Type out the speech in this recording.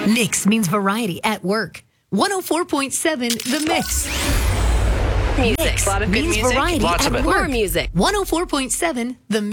Mix means variety at work. 104.7 The Mix. Music. A lot of good Means music. variety Lots at of it. work. More music. 104.7 The Mix.